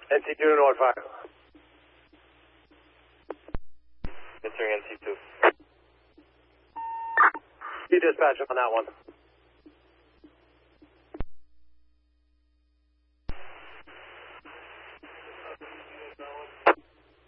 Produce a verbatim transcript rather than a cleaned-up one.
N C two to North five. Answering N C two. You dispatch on that one.